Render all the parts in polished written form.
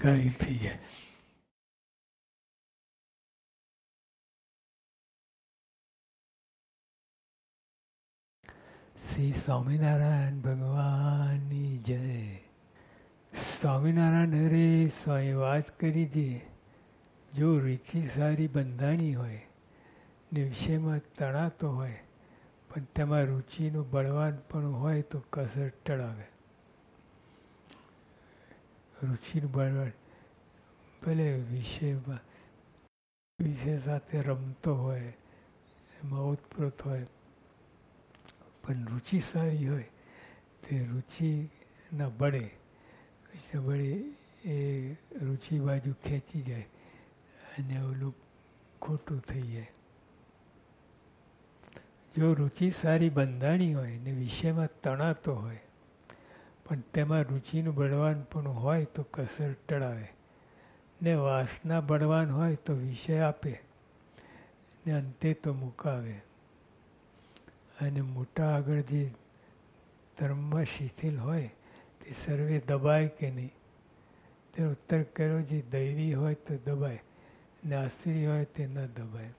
જાણકારી થઈ જાય. શ્રી સ્વામિનારાયણ ભગવાનની જય. સ્વામિનારાયણ હરે સ્વામી વાત કરી હતી, જો રૂચિ સારી બંધાણી હોય ને વિષયમાં તણાતો હોય પણ તેમાં રુચિનું બળવાનપણું હોય તો કસર ટળાવે. રુચિનું બળવાન ભલે વિષય સાથે રમતો હોય, એમાં ઓતપ્રોત હોય, પણ રુચિ સારી હોય તે રુચિના બળે એ રુચિ બાજુ ખેંચી જાય અને ઓલું ખોટું થઈ જાય. જો રુચિ સારી બંધાણી હોય ને વિષયમાં તણાતો હોય પણ તેમાં રુચિનું બળવાનપણું હોય તો કસર ટળાવે, ને વાસના બળવાન હોય તો વિષય આપે ને અંતે તો મુકાવે. અને મોટા આગળ જે ધર્મમાં શિથિલ હોય તે સર્વે દબાય કે નહીં, તેનો ઉત્તર કર્યો જે દૈવી હોય તો દબાય ને આસુરી હોય તે ન દબાય.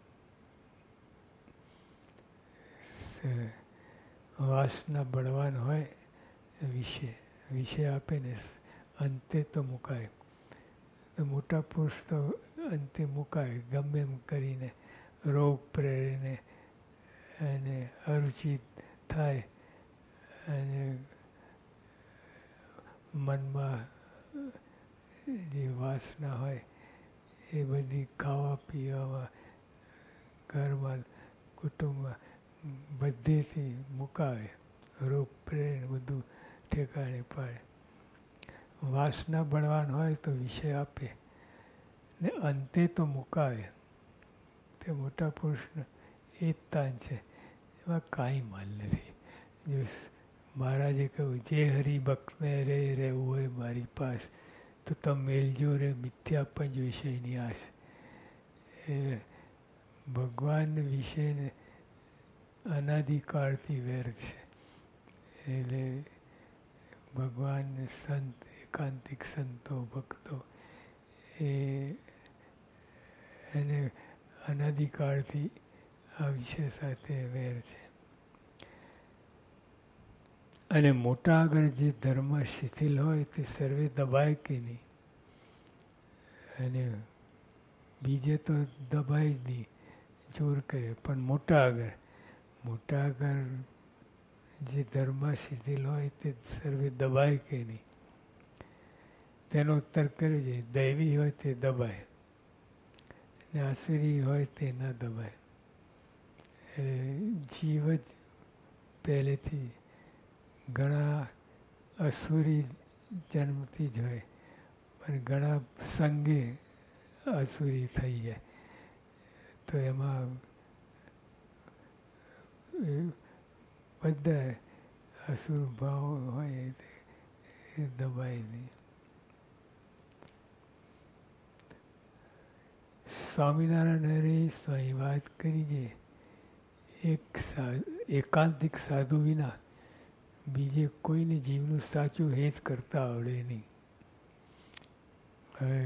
વાસના બળવાન હોય વિષય આપે ને અંતે તો મુકાય. તો મોટા પુરુષ તો અંતે મુકાય ગમે એમ કરીને, રોગ પ્રેરીને અને અરુચિ થાય અને મનમાં જે વાસના હોય એ બધી ખાવા પીવામાં, ઘરમાં, કુટુંબમાં બધેથી મુકાવે. રોગ પ્રેરણ બધું ઠેકાણે પાડે. વાસના બળવાન હોય તો વિષય આપે ને અંતે તો મુકાવે. તે મોટા પુરુષનું એ જ તાન છે, એમાં કાંઈ માલ નથી. જો મહારાજે કહ્યું જે હરિભક્તને રહેવું હોય મારી પાસ તો તમે મેલજો રે મિથ્યા પંચ વિષયની આસ. એ ભગવાન વિષયને અનાદિકાળથી વેર છે. એટલે ભગવાન સંત, એકાંતિક સંતો ભક્તો એને અનાદિકાળથી આ વિષય સાથે વેર છે. અને મોટા આગળ જે ધર્મ શિથિલ હોય તે સર્વે દબાય કે નહીં, અને બીજે તો દબાય જ નહીં, જોર કરે. પણ મોટા આગળ જે ધર્મ શિથિલ હોય તે સર્વે દબાય કે નહીં, તેનો ઉત્તર કર્યો છે દૈવી હોય તે દબાય ને આસુરી હોય તે ન દબાય. એટલે જીવ જ પહેલેથી ઘણા અસુરી જન્મથી જ હોય પણ ઘણા સંગે અસુરી થઈ જાય તો એમાં બધા અસુર ભાવ હોય એ દબાય નહીં. સ્વામિનારાયણ હરે સ્વામી વાત કરી છે, એકાંતિક સાધુ વિના બીજે કોઈને જીવનું સાચું હેત કરતા આવડે નહીં. હવે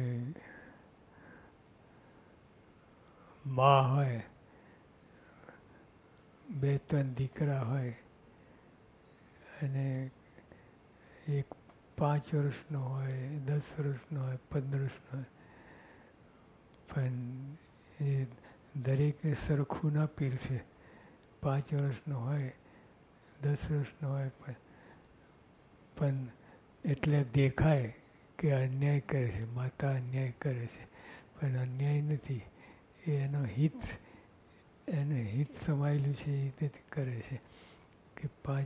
મા હોય, 2-3 દીકરા હોય અને એક 5 વર્ષનો હોય, 10 વર્ષનો હોય, 15 વર્ષનો હોય, પણ એ દરેકને સરખું ના પીરસે. 5 વર્ષનો હોય, 10 વર્ષનો હોય પણ એટલે દેખાય કે અન્યાય કરે છે, માતા અન્યાય કરે છે, પણ અન્યાય નથી. એ એને હિત સમાયેલું છે એ રીતે કરે છે કે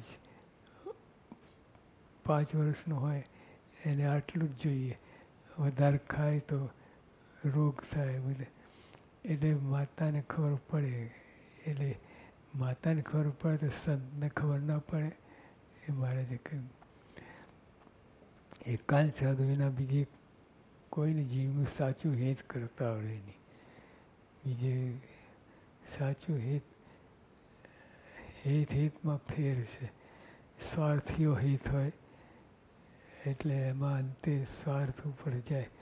5 વર્ષનો હોય એને આટલું જ જોઈએ, વધારે ખાય તો રોગ થાય બધે. એટલે માતાને ખબર પડે, એટલે માતાને ખબર પડે તો સંતને ખબર ના પડે. એ મહારાજે કહ્યું એકાંત સાધુ વિના બીજે કોઈને જીવનું સાચું હેત કરતા આવડે નહીં. બીજે સાચું હિતમાં ફેર છે. સ્વાર્થીઓ હિત હોય એટલે એમાં અંતે સ્વાર્થ ઉપર જાય